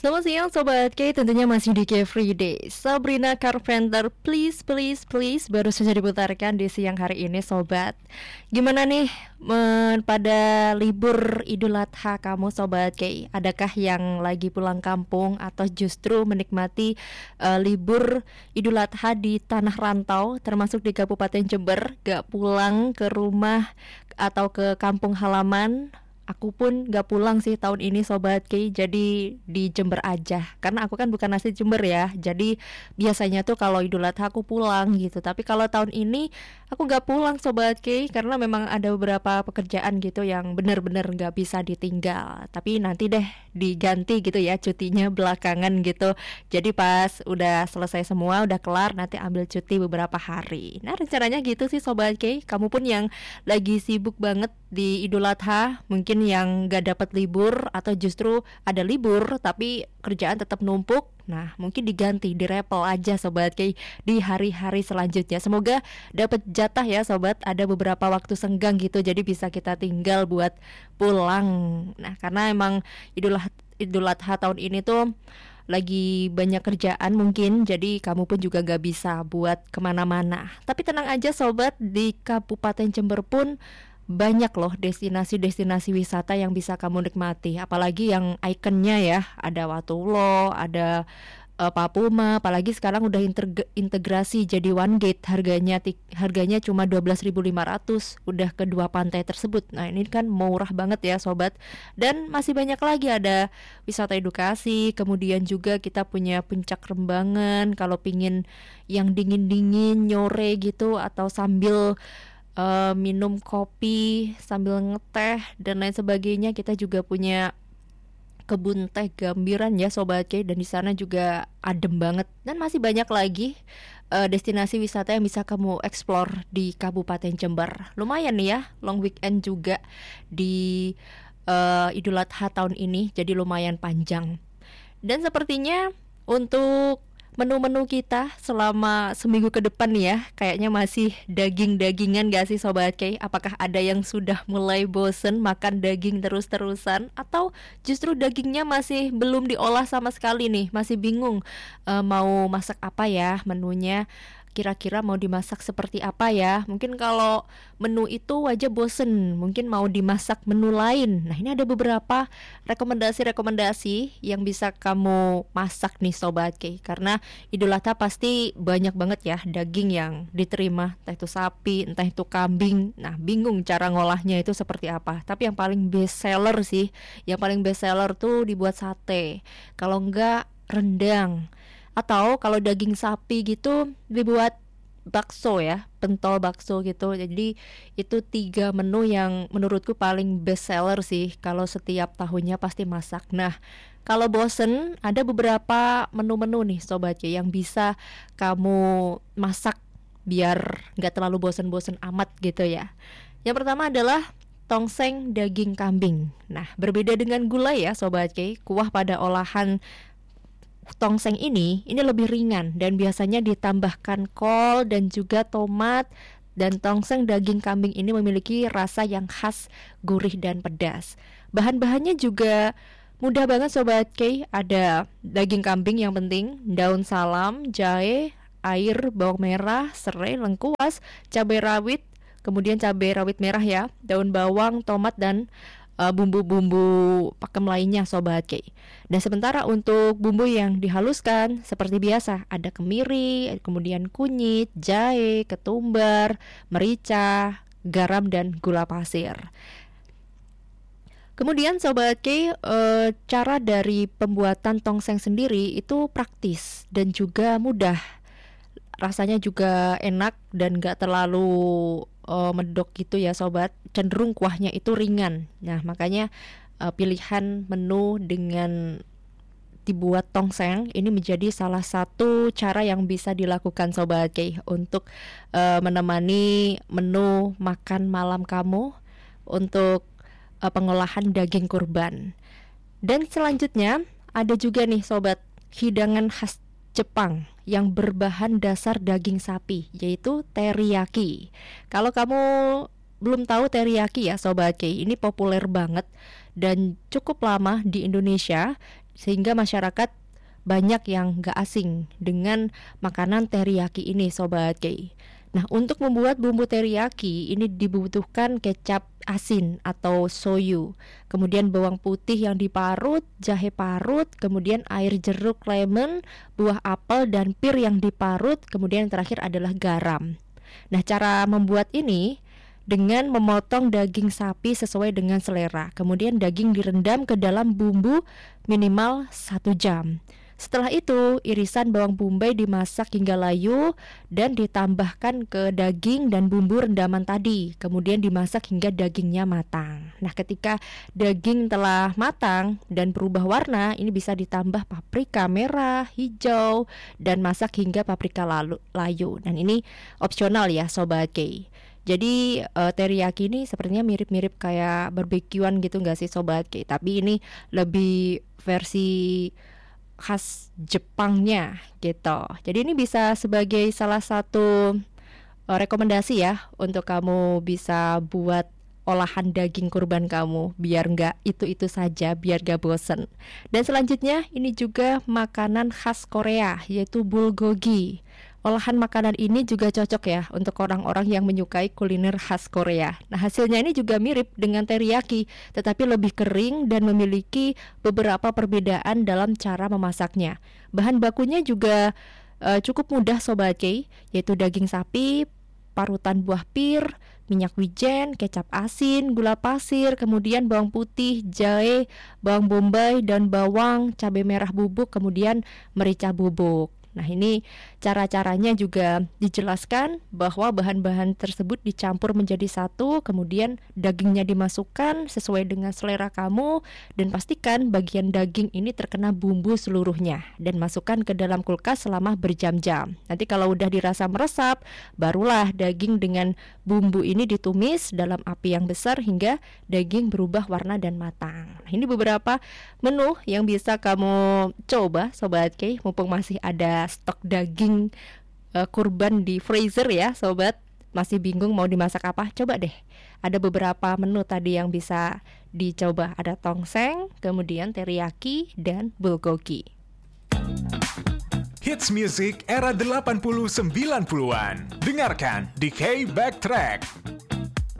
Selamat siang Sobat K, tentunya masih di K Free Day. Sabrina Carpenter, please, please, please, baru saja diputarkan di siang hari ini Sobat. Gimana nih pada libur Idul Adha kamu Sobat K? Adakah yang lagi pulang kampung atau justru menikmati libur Idul Adha di tanah rantau, termasuk di Kabupaten Jember, gak pulang ke rumah atau ke kampung halaman? Aku pun gak pulang sih tahun ini Sobat Ki, jadi di Jember aja. Karena aku kan bukan asli Jember ya, jadi biasanya tuh kalau Idul Adha aku pulang gitu. Tapi kalau tahun ini aku gak pulang Sobat Ki, karena memang ada beberapa pekerjaan gitu yang benar-benar gak bisa ditinggal. Tapi nanti deh diganti gitu ya cutinya belakangan gitu. Jadi pas udah selesai semua, udah kelar, nanti ambil cuti beberapa hari. Nah rencananya gitu sih Sobat Ki. Kamu pun yang lagi sibuk banget di Idul Adha, mungkin yang gak dapat libur atau justru ada libur tapi kerjaan tetap numpuk. Nah mungkin diganti, direpel aja Sobat Ki di hari-hari selanjutnya. Semoga dapat jatah ya Sobat, ada beberapa waktu senggang gitu, jadi bisa kita tinggal buat pulang. Nah karena emang Idul Adha tahun ini tuh lagi banyak kerjaan mungkin, jadi kamu pun juga gak bisa buat kemana-mana. Tapi tenang aja Sobat, di Kabupaten Jember pun banyak loh destinasi-destinasi wisata yang bisa kamu nikmati. Apalagi yang ikonnya ya, ada Watulo, ada Papuma. Apalagi sekarang udah integrasi jadi One Gate. Harganya cuma 12.500, udah kedua pantai tersebut. Nah ini kan murah banget ya Sobat. Dan masih banyak lagi, ada wisata edukasi. Kemudian juga kita punya Puncak Rembangan, kalau pingin yang dingin-dingin, nyore gitu, atau sambil minum kopi sambil ngeteh dan lain sebagainya. Kita juga punya kebun teh Gambiran ya Sobat K, dan di sana juga adem banget. Dan masih banyak lagi destinasi wisata yang bisa kamu explore di Kabupaten Jember. Lumayan nih ya, long weekend juga di Idul Adha tahun ini, jadi lumayan panjang. Dan sepertinya untuk menu-menu kita selama seminggu ke depan nih ya, kayaknya masih daging-dagingan gak sih Sobat K? Apakah ada yang sudah mulai bosen makan daging terus-terusan, atau justru dagingnya masih belum diolah sama sekali nih, masih bingung mau masak apa ya menunya, kira-kira mau dimasak seperti apa ya? Mungkin kalau menu itu aja bosen, mungkin mau dimasak menu lain. Nah ini ada beberapa rekomendasi-rekomendasi yang bisa kamu masak nih Sobat K. Karena Idul Adha pasti banyak banget ya daging yang diterima, entah itu sapi, entah itu kambing. Nah bingung cara ngolahnya itu seperti apa. Tapi yang paling best seller sih, yang paling best seller tuh dibuat sate, kalau enggak rendang. Atau kalau daging sapi gitu dibuat bakso ya, pentol bakso gitu. Jadi itu 3 menu yang menurutku paling best seller sih kalau setiap tahunnya pasti masak. Nah kalau bosen, ada beberapa menu-menu nih Sobat ya yang bisa kamu masak biar gak terlalu bosen-bosen amat gitu ya. Yang pertama adalah tongseng daging kambing. Nah berbeda dengan gulai ya Sobat K, kuah pada olahan tongseng ini lebih ringan dan biasanya ditambahkan kol dan juga tomat. Dan tongseng daging kambing ini memiliki rasa yang khas, gurih dan pedas. Bahan-bahannya juga mudah banget Sobat K. Ada daging kambing yang penting, daun salam, jahe, air, bawang merah, serai, lengkuas, cabai rawit, kemudian cabai rawit merah ya, daun bawang, tomat, dan bumbu-bumbu pakem lainnya Sobat K. Dan sementara untuk bumbu yang dihaluskan seperti biasa, ada kemiri, kemudian kunyit, jahe, ketumbar, merica, garam, dan gula pasir. Kemudian Sobat K, cara dari pembuatan tongseng sendiri itu praktis dan juga mudah. Rasanya juga enak dan gak terlalu medok gitu ya Sobat. Cenderung kuahnya itu ringan. Nah makanya pilihan menu dengan dibuat tongseng ini menjadi salah satu cara yang bisa dilakukan Sobat K untuk menemani menu makan malam kamu untuk pengolahan daging kurban. Dan selanjutnya ada juga nih Sobat, hidangan khas Jepang yang berbahan dasar daging sapi, yaitu teriyaki. Kalau kamu belum tahu teriyaki ya Sobat K, ini populer banget dan cukup lama di Indonesia. sehingga masyarakat banyak yang gak asing dengan makanan teriyaki ini Sobat K. Nah, untuk membuat bumbu teriyaki ini dibutuhkan kecap asin atau soyu, kemudian bawang putih yang diparut, jahe parut, kemudian air jeruk lemon, buah apel dan pir yang diparut, kemudian yang terakhir adalah garam. Nah, cara membuat ini dengan memotong daging sapi sesuai dengan selera. Kemudian daging direndam ke dalam bumbu minimal 1 jam. Setelah itu, irisan bawang bombay dimasak hingga layu dan ditambahkan ke daging dan bumbu rendaman tadi. Kemudian dimasak hingga dagingnya matang. Nah, ketika daging telah matang dan berubah warna, ini bisa ditambah paprika merah, hijau, dan masak hingga paprika layu. Dan ini opsional ya Sobat K. Jadi teriyaki ini sepertinya mirip-mirip kayak barbekyuan gitu gak sih Sobat K? Tapi ini lebih versi khas Jepangnya gitu. Jadi ini bisa sebagai salah satu rekomendasi ya untuk kamu bisa buat olahan daging kurban kamu biar nggak itu-itu saja, biar gak bosen. Dan selanjutnya ini juga makanan khas Korea yaitu bulgogi. Olahan makanan ini juga cocok ya untuk orang-orang yang menyukai kuliner khas Korea. Nah, hasilnya ini juga mirip dengan teriyaki, tetapi lebih kering dan memiliki beberapa perbedaan dalam cara memasaknya. Bahan bakunya juga cukup mudah Sobat K, yaitu daging sapi, parutan buah pir, minyak wijen, kecap asin, gula pasir, kemudian bawang putih, jahe, bawang bombay, dan bawang, cabai merah bubuk, kemudian merica bubuk. Nah, ini cara-caranya juga dijelaskan bahwa bahan-bahan tersebut dicampur menjadi satu, kemudian dagingnya dimasukkan sesuai dengan selera kamu, dan pastikan bagian daging ini terkena bumbu seluruhnya dan masukkan ke dalam kulkas selama berjam-jam. Nanti kalau udah dirasa meresap, barulah daging dengan bumbu ini ditumis dalam api yang besar hingga daging berubah warna dan matang. Nah, ini beberapa menu yang bisa kamu coba Sobat K, mumpung masih ada stok daging kurban di freezer ya Sobat. Masih bingung mau dimasak apa? Coba deh, ada beberapa menu tadi yang bisa dicoba. Ada tongseng, kemudian teriyaki, dan bulgogi. Hits music era 80-90-an. Dengarkan di K Backtrack.